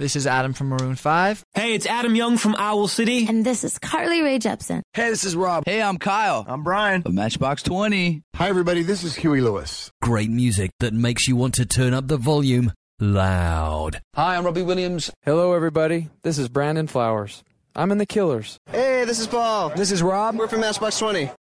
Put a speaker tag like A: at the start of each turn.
A: This is Adam from Maroon 5.
B: Hey, it's Adam Young from Owl City.
C: And this is Carly Rae Jepsen.
D: Hey, this is Rob.
E: Hey, I'm Kyle.
F: I'm Brian.
E: Of Matchbox 20.
F: Hi, everybody. This is Huey Lewis.
G: Great music that makes you want to turn up the volume loud.
H: Hi, I'm Robbie Williams.
I: Hello, everybody. This is Brandon Flowers. I'm in The Killers.
J: Hey, this is Paul.
K: This is Rob.
J: We're from Matchbox 20.